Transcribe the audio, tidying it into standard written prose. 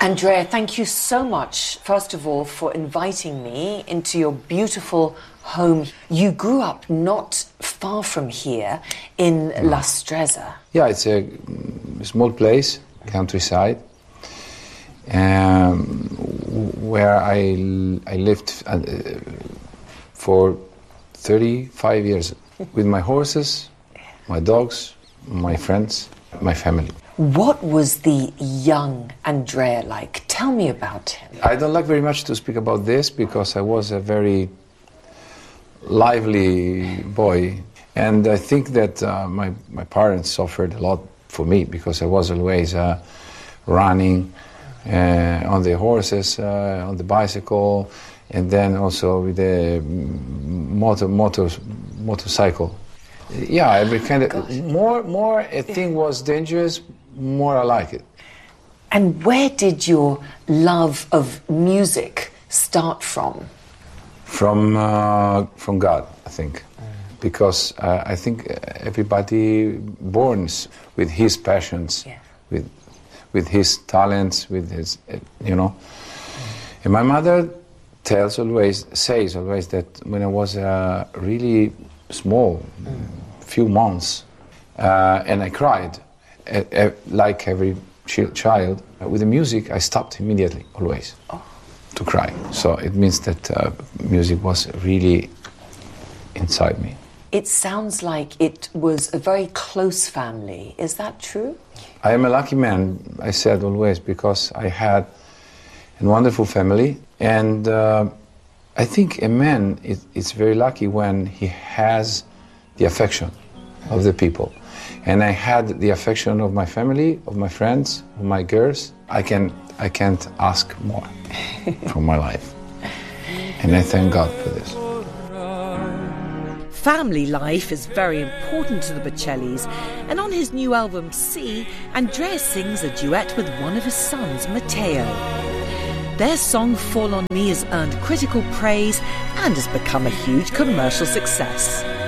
Andrea, thank you so much, first of all, for inviting me into your beautiful home. You grew up not far from here in La Stresa. Yeah, it's a small place, countryside, where I lived for 35 years with my horses, my dogs, my friends, my family. What was the young Andrea like? Tell me about him. I don't like very much to speak about this because I was a very lively boy, and I think that my parents suffered a lot for me because I was always running on the horses, on the bicycle, and then also with the motorcycle. Yeah, every kind of more a thing was dangerous, more I like it. And where did your love of music start from? From God, I think, because I think everybody born with his passions, with his talents, with his, you know. And my mother says always that when I was really small, few months, and I cried, like every child. With the music, I stopped immediately, always, to cry. So it means that music was really inside me. It sounds like it was a very close family. Is that true? I am a lucky man, I said always, because I had a wonderful family. And I think a man is very lucky when he has the affection of the people. And I had the affection of my family, of my friends, of my girls. I can't ask more from my life. And I thank God for this. Family life is very important to the Bocellis, and on his new album See, Andrea sings a duet with one of his sons, Matteo. Their song Fall on Me has earned critical praise and has become a huge commercial success.